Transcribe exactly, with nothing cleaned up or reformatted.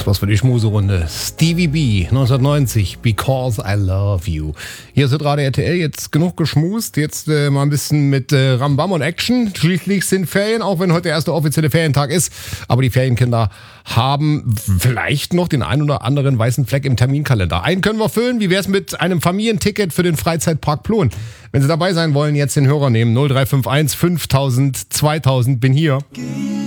was für die Schmuserunde. Stevie B, neunzehnhundertneunzig, Because I Love You. Hier ist gerade R T L, jetzt genug geschmust, jetzt äh, mal ein bisschen mit äh, Rambam und Action. Schließlich sind Ferien, auch wenn heute der erste offizielle Ferientag ist. Aber die Ferienkinder haben vielleicht noch den ein oder anderen weißen Fleck im Terminkalender. Einen können wir füllen. Wie wär's mit einem Familienticket für den Freizeitpark Plon? Wenn Sie dabei sein wollen, jetzt den Hörer nehmen. null drei fünf eins fünftausend zweitausend, bin hier.